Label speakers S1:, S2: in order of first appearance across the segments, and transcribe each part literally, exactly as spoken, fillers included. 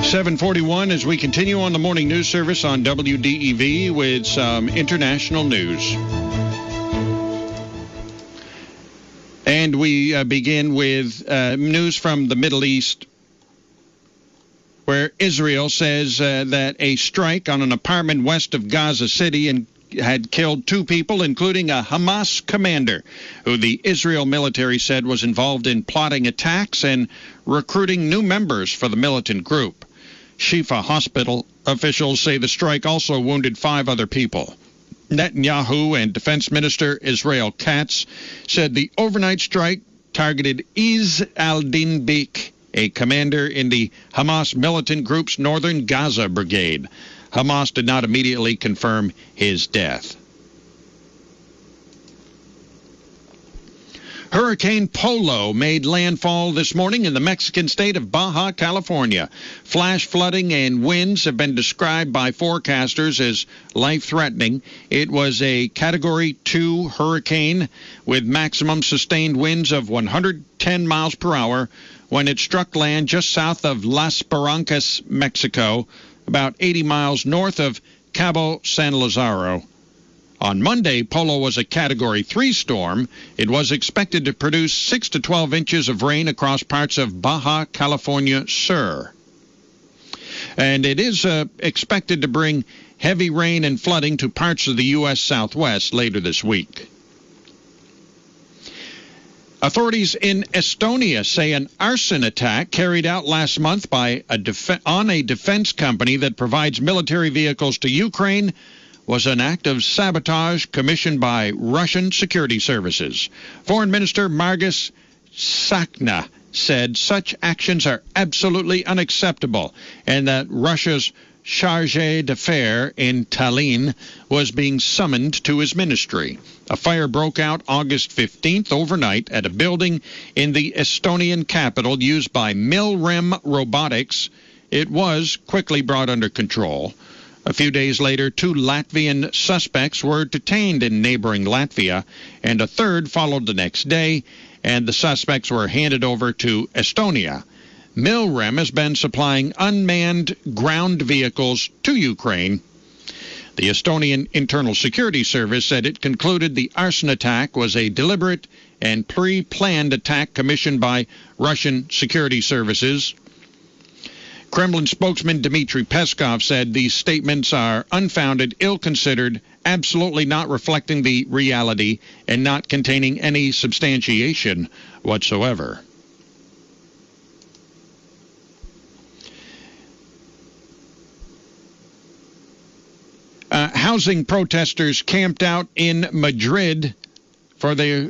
S1: seven forty-one as we continue on the morning news service on W D E V with some international news. And we uh, begin with uh, news from the Middle East, where Israel says uh, that a strike on an apartment west of Gaza City and had killed two people, including a Hamas commander, who the Israel military said was involved in plotting attacks and recruiting new members for the militant group. Shifa Hospital officials say the strike also wounded five other people. Netanyahu and Defense Minister Israel Katz said the overnight strike targeted Iz al-Din Bik, a commander in the Hamas militant group's northern Gaza brigade. Hamas did not immediately confirm his death. Hurricane Polo made landfall this morning in the Mexican state of Baja California. Flash flooding and winds have been described by forecasters as life-threatening. It was a Category two hurricane with maximum sustained winds of one hundred ten miles per hour when it struck land just south of Las Barrancas, Mexico, about eighty miles north of Cabo San Lazaro. On Monday, Polo was a Category three storm. It was expected to produce six to twelve inches of rain across parts of Baja California Sur. And it is uh, expected to bring heavy rain and flooding to parts of the U S Southwest later this week. Authorities in Estonia say an arson attack carried out last month by a def- on a defense company that provides military vehicles to Ukraine was an act of sabotage commissioned by Russian security services. Foreign Minister Margus Sakna said such actions are absolutely unacceptable and that Russia's charge d'affaires in Tallinn was being summoned to his ministry. A fire broke out August fifteenth overnight at a building in the Estonian capital used by Milrem Robotics. It was quickly brought under control. A few days later, two Latvian suspects were detained in neighboring Latvia, and a third followed the next day, and the suspects were handed over to Estonia. Milrem has been supplying unmanned ground vehicles to Ukraine. The Estonian Internal Security Service said it concluded the arson attack was a deliberate and pre-planned attack commissioned by Russian security services. Kremlin spokesman Dmitry Peskov said these statements are unfounded, ill-considered, absolutely not reflecting the reality, and not containing any substantiation whatsoever. Uh, housing protesters camped out in Madrid for the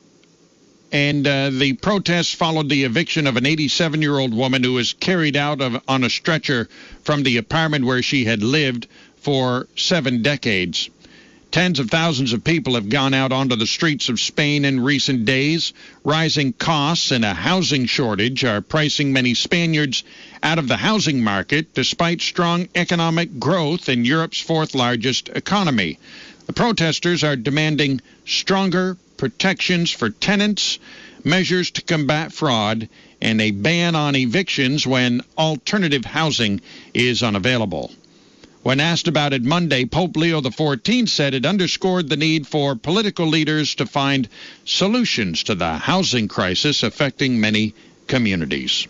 S1: and uh, the protests followed the eviction of an eighty-seven-year-old woman who was carried out of, on a stretcher from the apartment where she had lived for seven decades. Tens of thousands of people have gone out onto the streets of Spain in recent days. Rising costs and a housing shortage are pricing many Spaniards out of the housing market, despite strong economic growth in Europe's fourth-largest economy. The protesters are demanding stronger protections for tenants, measures to combat fraud, and a ban on evictions when alternative housing is unavailable. When asked about it Monday, Pope Leo the fourteenth said it underscored the need for political leaders to find solutions to the housing crisis affecting many communities.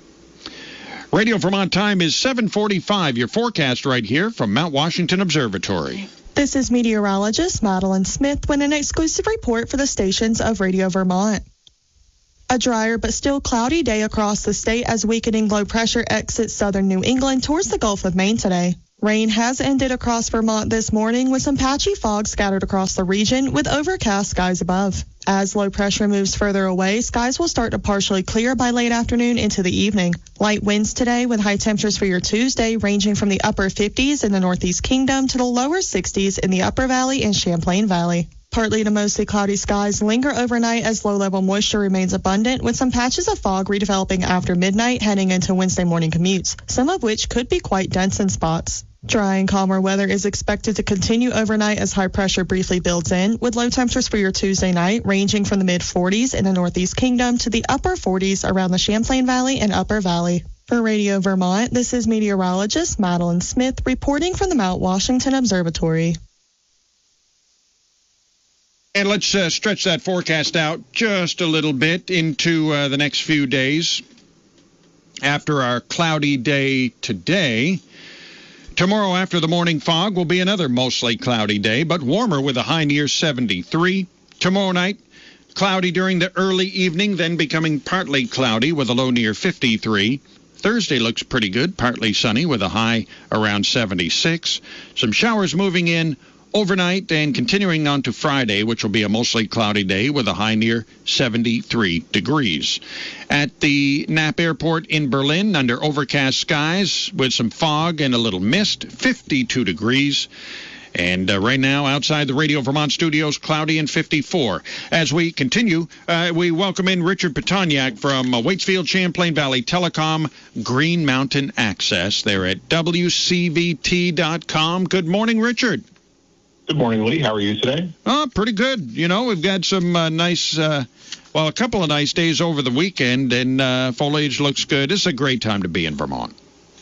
S1: Radio Vermont time is seven forty-five. Your forecast right here from Mount Washington Observatory.
S2: This is meteorologist Madeline Smith with an exclusive report for the stations of Radio Vermont. A drier but still cloudy day across the state as weakening low pressure exits southern New England towards the Gulf of Maine today. Rain has ended across Vermont this morning with some patchy fog scattered across the region with overcast skies above. As low pressure moves further away, skies will start to partially clear by late afternoon into the evening. Light winds today with high temperatures for your Tuesday ranging from the upper fifties in the Northeast Kingdom to the lower sixties in the Upper Valley and Champlain Valley. Partly to mostly cloudy skies linger overnight as low-level moisture remains abundant, with some patches of fog redeveloping after midnight heading into Wednesday morning commutes, some of which could be quite dense in spots. Dry and calmer weather is expected to continue overnight as high pressure briefly builds in, with low temperatures for your Tuesday night ranging from the mid forties in the Northeast Kingdom to the upper forties around the Champlain Valley and Upper Valley. For Radio Vermont, this is meteorologist Madeline Smith reporting from the Mount Washington Observatory.
S1: And let's uh, stretch that forecast out just a little bit into uh, the next few days. After our cloudy day today, tomorrow after the morning fog will be another mostly cloudy day, but warmer with a high near seventy-three. Tomorrow night, cloudy during the early evening, then becoming partly cloudy with a low near fifty-three. Thursday looks pretty good, partly sunny with a high around seventy-six. Some showers moving in overnight and continuing on to Friday, which will be a mostly cloudy day with a high near seventy-three degrees. At the Knapp Airport in Berlin, under overcast skies with some fog and a little mist, fifty-two degrees. And uh, right now, outside the Radio Vermont studios, cloudy and fifty-four. As we continue, uh, we welcome in Richard Petoniak from uh, Waitsfield Champlain Valley Telecom, Green Mountain Access. They're at W C V T dot com. Good morning, Richard.
S3: Good morning, Lee. How are you today?
S1: Oh, pretty good. You know, we've got some uh, nice, uh, well, a couple of nice days over the weekend, and uh, foliage looks good. It's a great time to be in Vermont.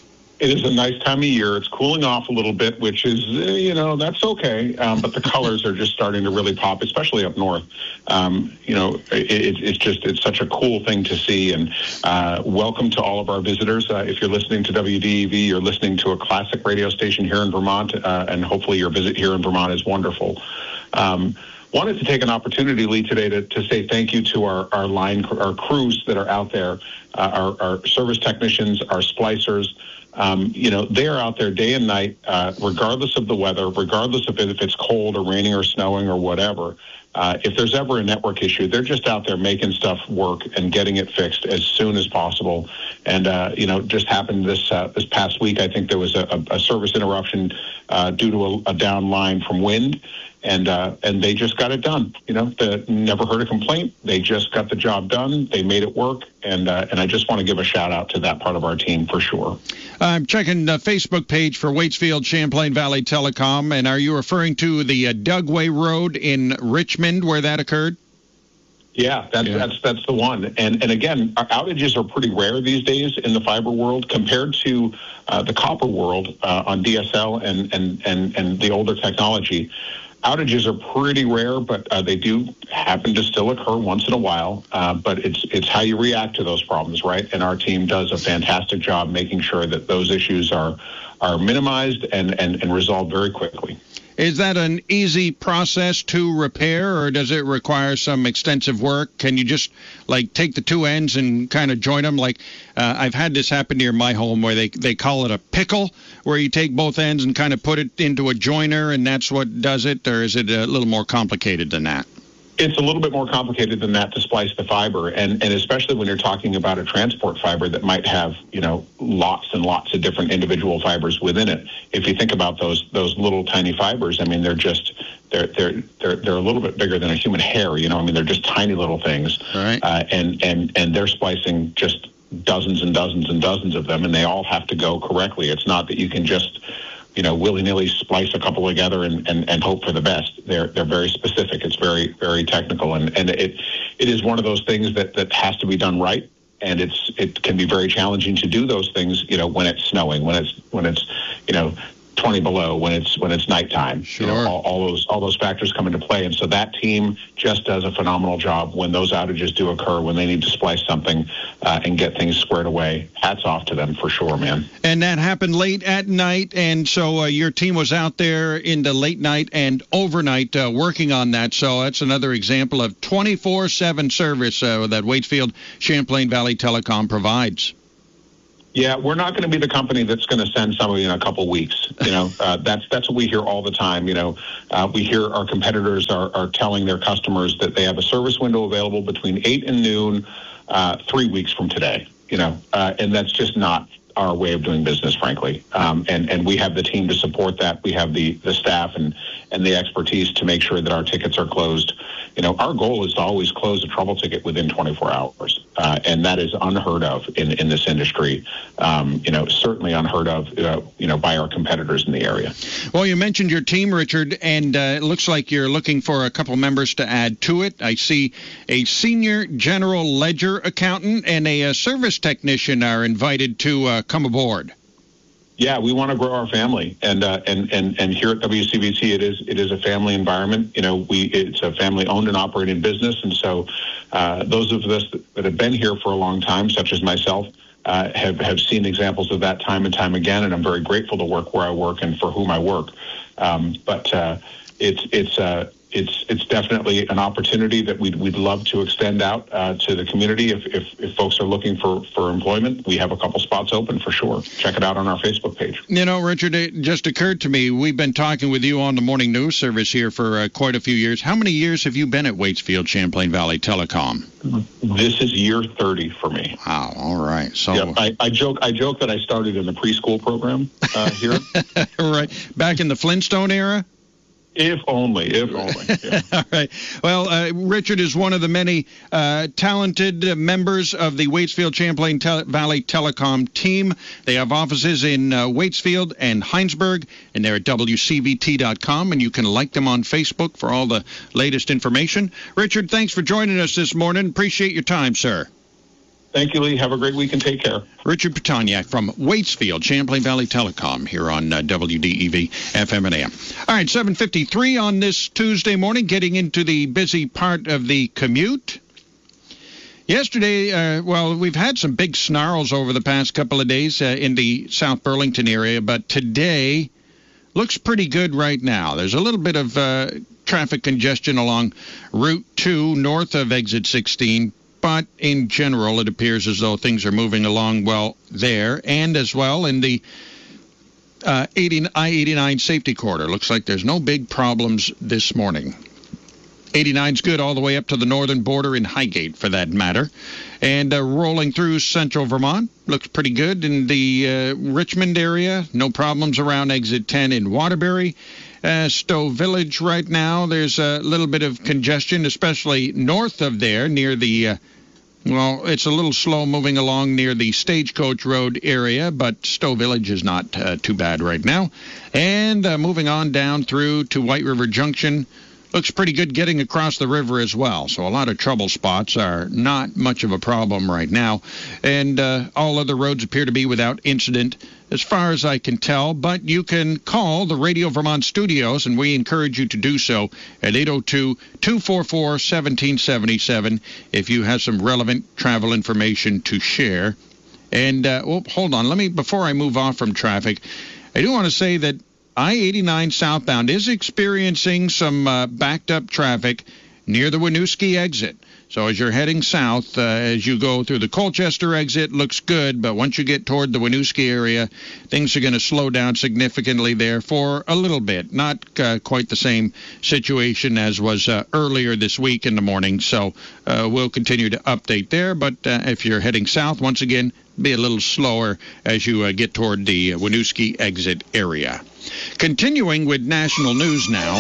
S3: It is a nice time of year. It's cooling off a little bit, which is, uh, you know, that's okay. Um, but the colors are just starting to really pop, especially up north. Um, you know, it, it's just, it's such a cool thing to see. And uh, welcome to all of our visitors. Uh, if you're listening to W D E V, you're listening to a classic radio station here in Vermont, uh, and hopefully your visit here in Vermont is wonderful. Um, wanted to take an opportunity, Lee, today to, to say thank you to our, our line, our crews that are out there, uh, our, our service technicians, our splicers. Um, you know, they are out there day and night, uh, regardless of the weather, regardless of if it's cold or raining or snowing or whatever. Uh, if there's ever a network issue, they're just out there making stuff work and getting it fixed as soon as possible. And, uh, you know, just happened this uh, this past week, I think there was a, a service interruption uh, due to a, a down line from wind. And uh, and they just got it done. You know, the, never heard a complaint. They just got the job done. They made it work. And uh, and I just want to give a shout out to that part of our team for sure.
S1: I'm checking the Facebook page for Waitsfield Champlain Valley Telecom. And are you referring to the uh, Dugway Road in Richmond where that occurred?
S3: Yeah, that's yeah. that's that's the one. And and again, our outages are pretty rare these days in the fiber world compared to uh, the copper world uh, on D S L and and and and the older technology. Outages are pretty rare, but uh, they do happen to still occur once in a while. Uh, but it's it's how you react to those problems, right? And our team does a fantastic job making sure that those issues are are minimized and, and, and resolved very quickly.
S1: Is that an easy process to repair, or does it require some extensive work? Can you just, like, take the two ends and kind of join them? Like, uh, I've had this happen near my home where they, they call it a pickle, where you take both ends and kind of put it into a joiner, and that's what does it, or is it a little more complicated than that?
S3: It's a little bit more complicated than that to splice the fiber, and, and especially when you're talking about a transport fiber that might have, you know, lots and lots of different individual fibers within it. If you think about those those little tiny fibers, I mean, they're just they're they're they're they're a little bit bigger than a human hair. You know, I mean, they're just tiny little things,
S1: right.
S3: uh, and and and they're splicing just dozens and dozens and dozens of them, and they all have to go correctly. It's not that you can just, you know, willy-nilly splice a couple together and, and, and hope for the best. They're they're very specific. It's very, very technical. And, and it it is one of those things that, that has to be done right. And it's it can be very challenging to do those things, you know, when it's snowing, when it's when it's, you know, twenty below, when it's when it's nighttime.
S1: Sure.
S3: You know, all, all those all those factors come into play. And so that team just does a phenomenal job when those outages do occur, when they need to splice something uh, and get things squared away. Hats off to them for sure, man.
S1: And that happened late at night, and so uh, your team was out there in the late night and overnight uh, working on that. So that's another example of twenty-four seven service uh, that Waitsfield Champlain Valley Telecom provides.
S3: Yeah, we're not going to be the company that's going to send somebody in a couple weeks. You know, uh, that's that's what we hear all the time. You know, uh, we hear our competitors are, are telling their customers that they have a service window available between eight and noon, uh, three weeks from today. You know, uh, and that's just not our way of doing business, frankly. Um, and, and we have the team to support that. We have the, the staff and, and the expertise to make sure that our tickets are closed. You know, our goal is to always close a trouble ticket within twenty-four hours. Uh, and that is unheard of in, in this industry. Um, you know, certainly unheard of, uh, you know, by our competitors in the area.
S1: Well, you mentioned your team, Richard, and uh, it looks like you're looking for a couple members to add to it. I see a senior general ledger accountant and a, a service technician are invited to uh, come aboard.
S3: Yeah, we want to grow our family, and uh, and and and here at W C B C, it is it is a family environment. You know, we it's a family-owned and operated business, and so uh, those of us that have been here for a long time, such as myself, uh, have have seen examples of that time and time again. And I'm very grateful to work where I work and for whom I work. Um, but uh, it's it's uh, it's it's definitely an opportunity that we'd we'd love to extend out uh, to the community. If, if if folks are looking for for employment, we have a couple spots open for sure. Check it out on our Facebook page.
S1: You know, Richard, it just occurred to me, we've been talking with you on the morning news service here for uh, quite a few years. How many years have you been at Waitsfield Champlain Valley Telecom?
S3: This is year thirty for me.
S1: Wow. All right. So
S3: yeah, I, I joke I joke that I started in the preschool program uh, here.
S1: Right. Back in the Flintstone era?
S3: If only, if only. Yeah.
S1: All right. Well, uh, Richard is one of the many uh, talented uh, members of the Waitsfield Champlain Te- Valley Telecom team. They have offices in uh, Waitsfield and Heinsberg, and they're at W C V T dot com, and you can like them on Facebook for all the latest information. Richard, thanks for joining us this morning. Appreciate your time, sir.
S3: Thank you, Lee. Have a great week and take care.
S1: Richard Petoniak from Waitsfield, Champlain Valley Telecom here on uh, W D E V F M and A M. All right, seven fifty-three on this Tuesday morning, getting into the busy part of the commute. Yesterday, uh, well, we've had some big snarls over the past couple of days uh, in the South Burlington area, but today looks pretty good right now. There's a little bit of uh, traffic congestion along Route two north of Exit sixteen. But in general, it appears as though things are moving along well there, and as well in the uh, I eighty-nine safety corridor. Looks like there's no big problems this morning. eighty-nine's good all the way up to the northern border in Highgate, for that matter. And uh, rolling through central Vermont, looks pretty good in the uh, Richmond area. No problems around Exit ten in Waterbury. Uh, Stowe Village right now, there's a little bit of congestion, especially north of there near the, uh, well, it's a little slow moving along near the Stagecoach Road area, but Stowe Village is not uh, too bad right now. And uh, moving on down through to White River Junction, looks pretty good getting across the river as well. So a lot of trouble spots are not much of a problem right now. And uh, all other roads appear to be without incident as far as I can tell. But you can call the Radio Vermont studios, and we encourage you to do so at eight oh two, two four four, one seven seven seven if you have some relevant travel information to share. And, uh, well, hold on. Let me, before I move off from traffic, I do want to say that I eighty-nine southbound is experiencing some uh, backed up traffic near the Winooski exit. So as you're heading south, uh, as you go through the Colchester exit, looks good, but once you get toward the Winooski area, things are going to slow down significantly there for a little bit. Not uh, quite the same situation as was uh, earlier this week in the morning, so uh, we'll continue to update there. But uh, if you're heading south, once again, be a little slower as you uh, get toward the Winooski exit area. Continuing with national news now.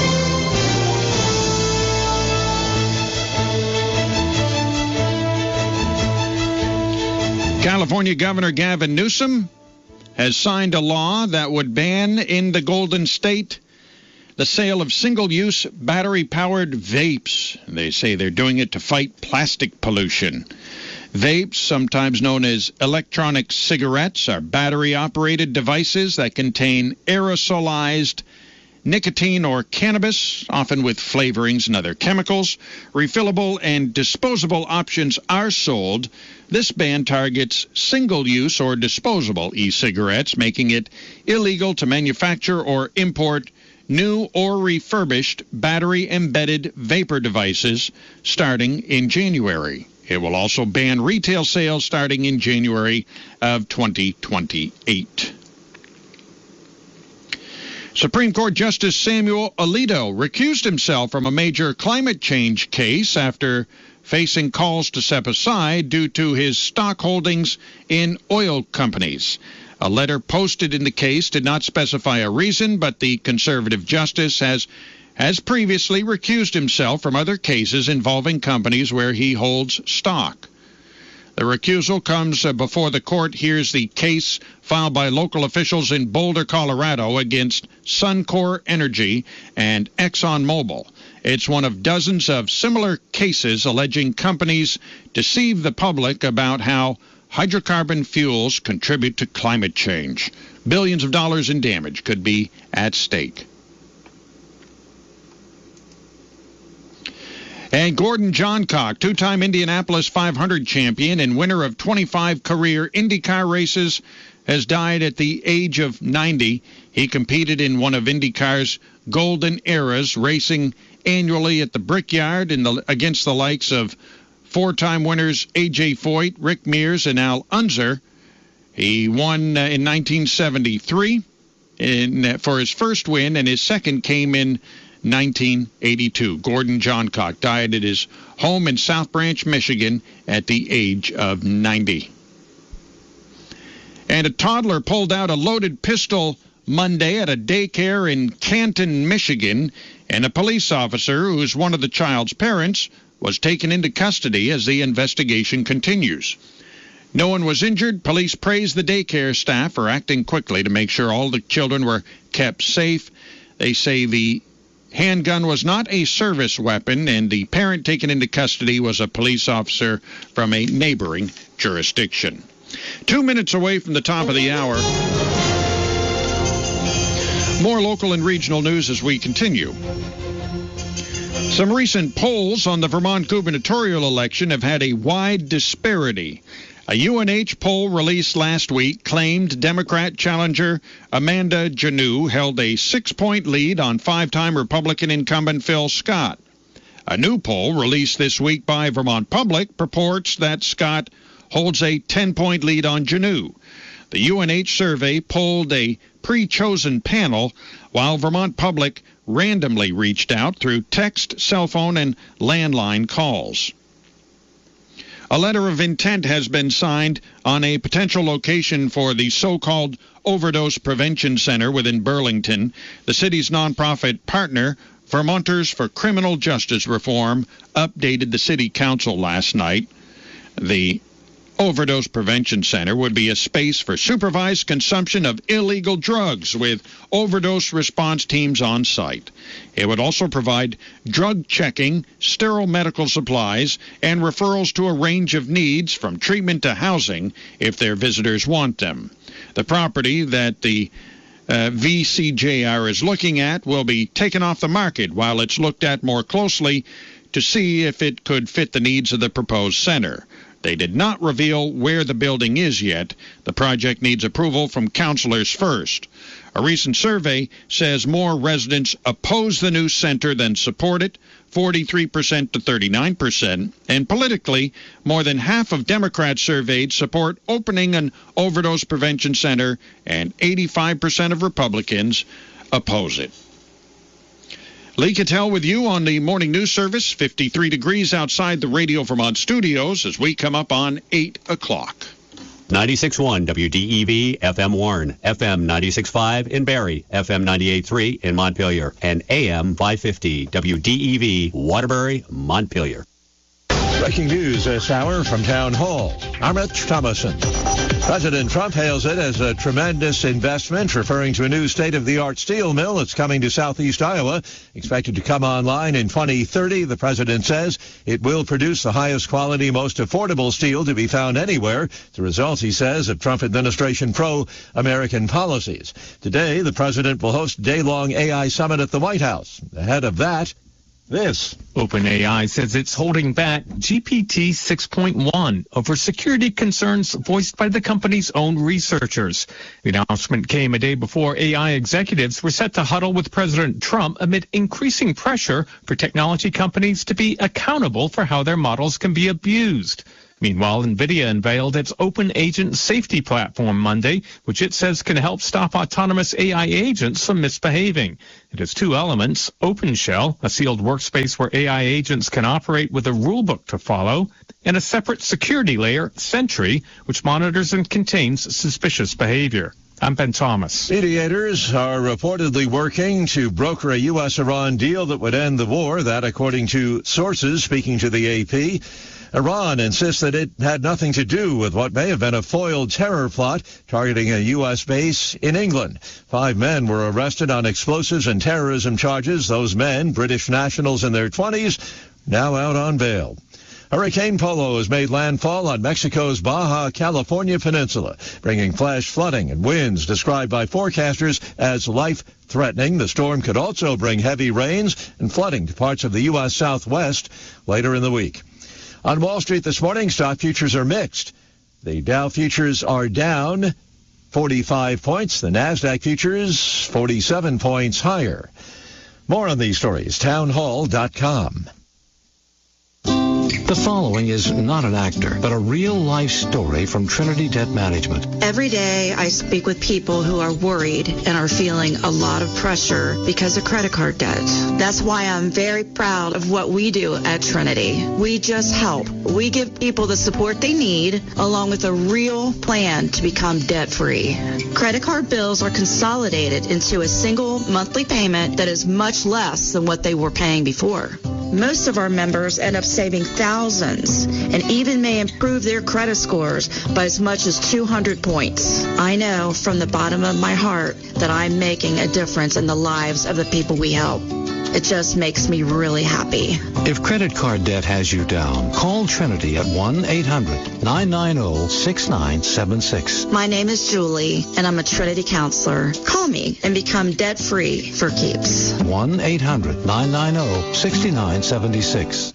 S1: California Governor Gavin Newsom has signed a law that would ban in the Golden State the sale of single-use battery-powered vapes. They say they're doing it to fight plastic pollution. Vapes, sometimes known as electronic cigarettes, are battery-operated devices that contain aerosolized nicotine or cannabis, often with flavorings and other chemicals. Refillable and disposable options are sold. This ban targets single-use or disposable e-cigarettes, making it illegal to manufacture or import new or refurbished battery-embedded vapor devices starting in January. It will also ban retail sales starting in January of twenty twenty-eight. Supreme Court Justice Samuel Alito recused himself from a major climate change case after facing calls to step aside due to his stock holdings in oil companies. A letter posted in the case did not specify a reason, but the conservative justice has has previously recused himself from other cases involving companies where he holds stock. The recusal comes before the court hears the case filed by local officials in Boulder, Colorado against Suncor Energy and ExxonMobil. It's one of dozens of similar cases alleging companies deceive the public about how hydrocarbon fuels contribute to climate change. Billions of dollars in damage could be at stake. And Gordon Johncock, two-time Indianapolis five hundred champion and winner of twenty-five career IndyCar races, has died at the age of ninety. He competed in one of IndyCar's golden eras, racing annually at the Brickyard in the, against the likes of four-time winners A J Foyt, Rick Mears, and Al Unser. He won uh, in nineteen seventy-three in, uh, for his first win, and his second came in nineteen eighty-two. Gordon Johncock died at his home in South Branch, Michigan, at the age of ninety. And a toddler pulled out a loaded pistol Monday at a daycare in Canton, Michigan, and a police officer, who is one of the child's parents, was taken into custody as the investigation continues. No one was injured. Police praised the daycare staff for acting quickly to make sure all the children were kept safe. They say the handgun was not a service weapon, and the parent taken into custody was a police officer from a neighboring jurisdiction. Two minutes away from the top of the hour. More local and regional news as we continue. Some recent polls on the Vermont gubernatorial election have had a wide disparity. A U N H poll released last week claimed Democrat challenger Amanda Janneau held a six-point lead on five-time Republican incumbent Phil Scott. A new poll released this week by Vermont Public purports that Scott holds a ten-point lead on Janneau. The U N H survey polled a pre-chosen panel, while Vermont Public randomly reached out through text, cell phone, and landline calls. A letter of intent has been signed on a potential location for the so-called Overdose Prevention Center within Burlington. The city's nonprofit partner, Vermonters for Criminal Justice Reform, updated the city council last night. The Overdose Prevention Center would be a space for supervised consumption of illegal drugs with overdose response teams on site. It would also provide drug checking, sterile medical supplies, and referrals to a range of needs from treatment to housing if their visitors want them. The property that the uh, V C J R is looking at will be taken off the market while it's looked at more closely to see if it could fit the needs of the proposed center. They did not reveal where the building is yet. The project needs approval from councilors first. A recent survey says more residents oppose the new center than support it, forty-three percent to thirty-nine percent. And politically, more than half of Democrats surveyed support opening an overdose prevention center, and eighty-five percent of Republicans oppose it. Lee Cattell with you on the morning news service. fifty-three degrees outside the Radio Vermont studios as we come up on eight o'clock.
S4: ninety-six point one W D E V F M Warren, F M ninety-six point five in Barrie, F M ninety-eight point three in Montpelier, and A M five fifty W D E V Waterbury, Montpelier.
S5: Breaking news this hour from Town Hall. I'm Rich Thomason. President Trump hails it as a tremendous investment, referring to a new state-of-the-art steel mill that's coming to southeast Iowa. Expected to come online in twenty thirty, the president says it will produce the highest quality, most affordable steel to be found anywhere. The result, he says, of Trump administration pro-American policies. Today, the president will host a day-long A I summit at the White House. Ahead of that, this.
S6: OpenAI says it's holding back G P T six point one over security concerns voiced by the company's own researchers. The announcement came a day before A I executives were set to huddle with President Trump amid increasing pressure for technology companies to be accountable for how their models can be abused. Meanwhile, NVIDIA unveiled its Open Agent Safety Platform Monday, which it says can help stop autonomous A I agents from misbehaving. It has two elements: OpenShell, a sealed workspace where A I agents can operate with a rulebook to follow, and a separate security layer, Sentry, which monitors and contains suspicious behavior. I'm Ben Thomas.
S5: Mediators are reportedly working to broker a U S Iran deal that would end the war. That, according to sources speaking to the A P. Iran insists that it had nothing to do with what may have been a foiled terror plot targeting a U S base in England. Five men were arrested on explosives and terrorism charges. Those men, British nationals in their twenties, now out on bail. Hurricane Polo has made landfall on Mexico's Baja California Peninsula, bringing flash flooding and winds described by forecasters as life-threatening. The storm could also bring heavy rains and flooding to parts of the U S Southwest later in the week. On Wall Street this morning, stock futures are mixed. The Dow futures are down forty-five points. The NASDAQ futures forty-seven points higher. More on these stories, townhall dot com.
S7: The following is not an actor, but a real-life story from Trinity Debt Management.
S8: Every day I speak with people who are worried and are feeling a lot of pressure because of credit card debt. That's why I'm very proud of what we do at Trinity. We just help. We give people the support they need, along with a real plan to become debt-free. Credit card bills are consolidated into a single monthly payment that is much less than what they were paying before. Most of our members end up saving thousands and even may improve their credit scores by as much as two hundred points. I know from the bottom of my heart that I'm making a difference in the lives of the people we help. It just makes me really happy.
S7: If credit card debt has you down, call Trinity at one eight hundred nine nine zero six nine seven six.
S8: My name is Julie, and I'm a Trinity counselor. Call me and become debt-free for keeps.
S7: one eight hundred nine nine zero six nine seven six.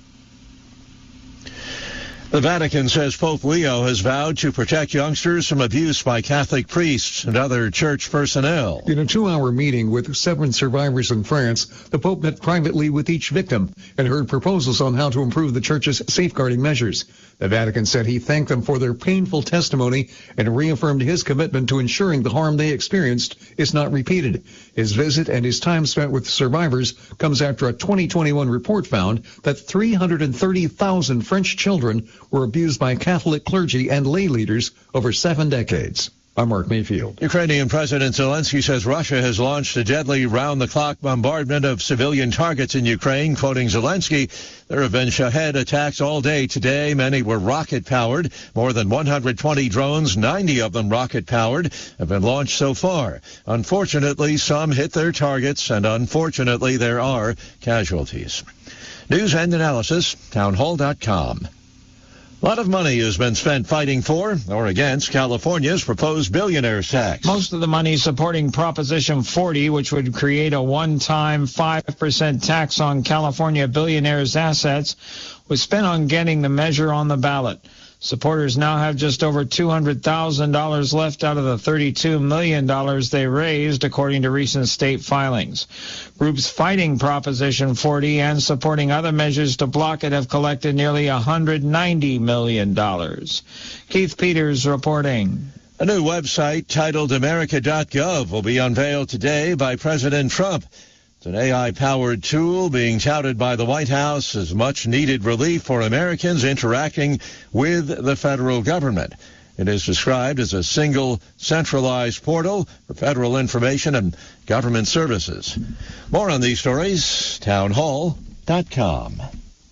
S5: The Vatican says Pope Leo has vowed to protect youngsters from abuse by Catholic priests and other church personnel.
S9: In a two-hour meeting with seven survivors in France, the Pope met privately with each victim and heard proposals on how to improve the church's safeguarding measures. The Vatican said he thanked them for their painful testimony and reaffirmed his commitment to ensuring the harm they experienced is not repeated. His visit and his time spent with survivors comes after a twenty twenty-one report found that three hundred thirty thousand French children were abused by Catholic clergy and lay leaders over seven decades. I'm Mark Mayfield.
S5: Ukrainian President Zelensky says Russia has launched a deadly round-the-clock bombardment of civilian targets in Ukraine. Quoting Zelensky, there have been Shahed attacks all day today. Many were rocket-powered. More than one hundred twenty drones, ninety of them rocket-powered, have been launched so far. Unfortunately, some hit their targets, and unfortunately, there are casualties. News and analysis, townhall dot com. A lot of money has been spent fighting for or against California's proposed billionaires tax.
S10: Most of the money supporting Proposition forty, which would create a one-time five percent tax on California billionaires' assets, was spent on getting the measure on the ballot. Supporters now have just over two hundred thousand dollars left out of the thirty-two million dollars they raised, according to recent state filings. Groups fighting Proposition forty and supporting other measures to block it have collected nearly one hundred ninety million dollars. Keith Peters reporting.
S5: A new website titled America dot gov will be unveiled today by President Trump. It's an A I-powered tool being touted by the White House as much-needed relief for Americans interacting with the federal government. It is described as a single, centralized portal for federal information and government services. More on these stories, townhall dot com.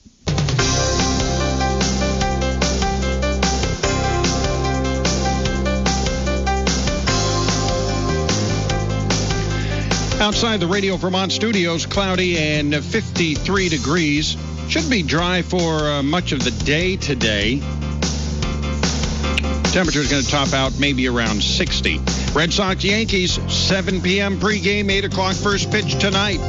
S1: Outside the Radio Vermont studios, cloudy and fifty-three degrees. Should be dry for uh, much of the day today. Temperature is going to top out maybe around sixty. Red Sox Yankees, seven p.m. pregame, eight o'clock first pitch tonight.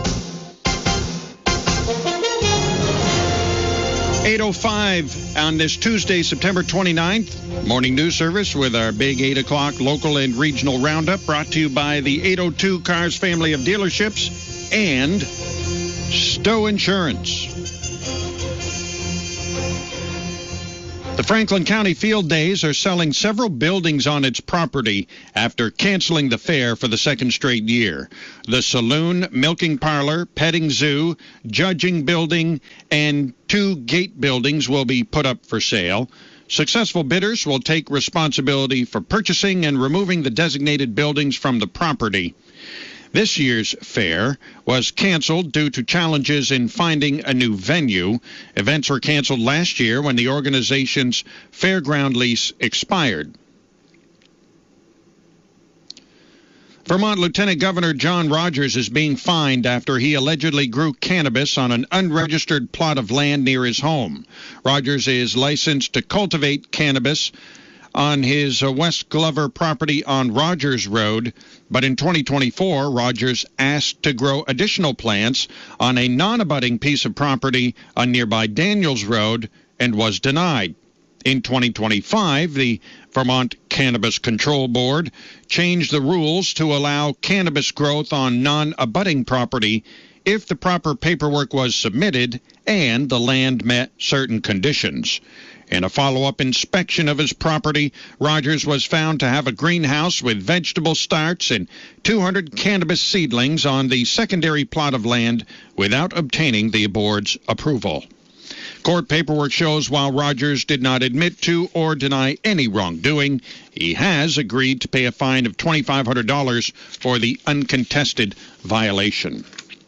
S1: eight oh five on this Tuesday, September twenty-ninth. Morning news service with our big eight o'clock local and regional roundup, brought to you by the eight oh two Cars family of dealerships and Stowe Insurance. The Franklin County Field Days are selling several buildings on its property after canceling the fair for the second straight year. The saloon, milking parlor, petting zoo, judging building, and two gate buildings will be put up for sale. Successful bidders will take responsibility for purchasing and removing the designated buildings from the property. This year's fair was canceled due to challenges in finding a new venue. Events were canceled last year when the organization's fairground lease expired. Vermont Lieutenant Governor John Rogers is being fined after he allegedly grew cannabis on an unregistered plot of land near his home. Rogers is licensed to cultivate cannabis on his uh, West Glover property on Rogers Road, but in twenty twenty-four, Rogers asked to grow additional plants on a non-abutting piece of property on nearby Daniels Road and was denied. In twenty twenty-five, the Vermont Cannabis Control Board changed the rules to allow cannabis growth on non-abutting property if the proper paperwork was submitted and the land met certain conditions. In a follow-up inspection of his property, Rogers was found to have a greenhouse with vegetable starts and two hundred cannabis seedlings on the secondary plot of land without obtaining the board's approval. Court paperwork shows while Rogers did not admit to or deny any wrongdoing, he has agreed to pay a fine of twenty-five hundred dollars for the uncontested violation.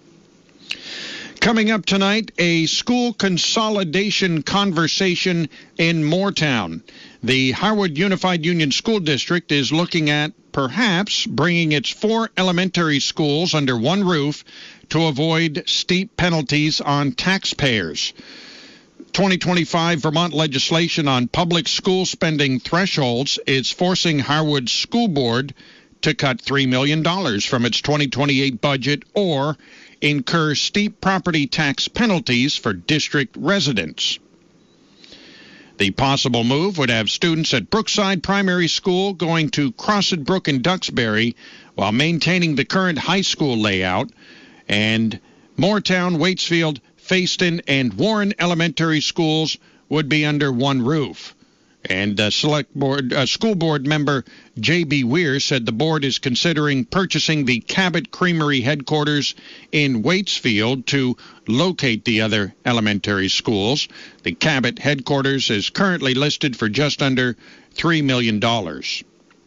S1: Coming up tonight, a school consolidation conversation in Moortown. The Harwood Unified Union School District is looking at perhaps bringing its four elementary schools under one roof to avoid steep penalties on taxpayers. twenty twenty-five Vermont legislation on public school spending thresholds is forcing Harwood School Board to cut three million dollars from its twenty twenty-eight budget or incur steep property tax penalties for district residents. The possible move would have students at Brookside Primary School going to Crossed Brook and Duxbury while maintaining the current high school layout, and Moortown, Waitsfield, Fayston, and Warren Elementary Schools would be under one roof. And uh, select board uh, school board member J B Weir said the board is considering purchasing the Cabot Creamery headquarters in Waitsfield to locate the other elementary schools. The Cabot headquarters is currently listed for just under three million dollars.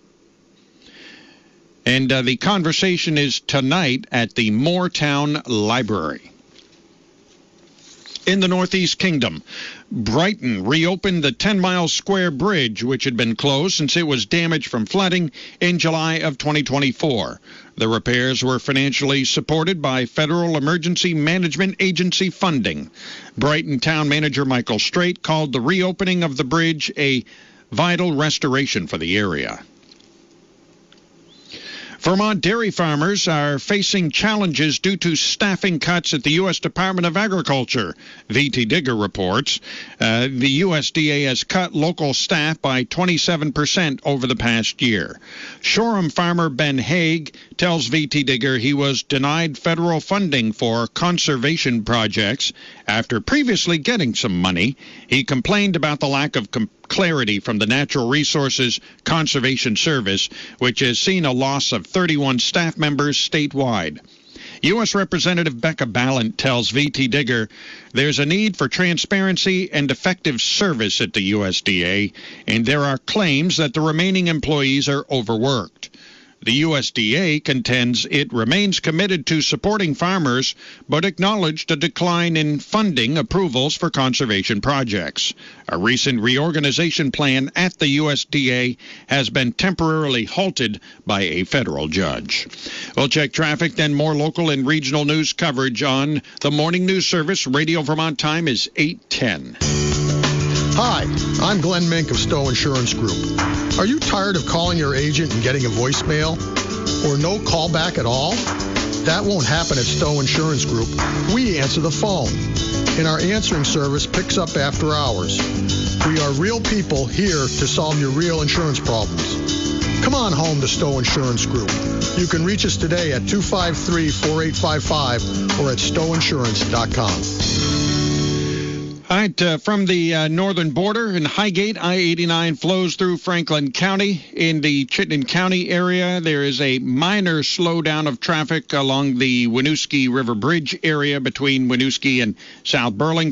S1: And uh, the conversation is tonight at the Moortown Library. In the Northeast Kingdom, Brighton reopened the ten mile square bridge, which had been closed since it was damaged from flooding in July of twenty twenty-four. The repairs were financially supported by Federal Emergency Management Agency funding. Brighton Town Manager Michael Strait called the reopening of the bridge a vital restoration for the area. Vermont dairy farmers are facing challenges due to staffing cuts at the U S Department of Agriculture. V T Digger reports uh, the U S D A has cut local staff by twenty-seven percent over the past year. Shoreham farmer Ben Haig tells V T Digger he was denied federal funding for conservation projects after previously getting some money. He complained about the lack of com- clarity from the Natural Resources Conservation Service, which has seen a loss of thirty-one staff members statewide. U S Representative Becca Ballant tells V T Digger there's a need for transparency and effective service at the U S D A, and there are claims that the remaining employees are overworked. The U S D A contends it remains committed to supporting farmers, but acknowledged a decline in funding approvals for conservation projects. A recent reorganization plan at the U S D A has been temporarily halted by a federal judge. We'll check traffic, then more local and regional news coverage on the Morning News Service. Radio Vermont time is eight ten.
S11: Hi, I'm Glenn Mink of Stowe Insurance Group. Are you tired of calling your agent and getting a voicemail? Or no callback at all? That won't happen at Stowe Insurance Group. We answer the phone, and our answering service picks up after hours. We are real people here to solve your real insurance problems. Come on home to Stowe Insurance Group. You can reach us today at two five three, four eight five five or at stowe insurance dot com.
S1: All right, uh, from the uh, northern border in Highgate, I eighty-nine flows through Franklin County. In the Chittenden County area, there is a minor slowdown of traffic along the Winooski River Bridge area between Winooski and South Burlington.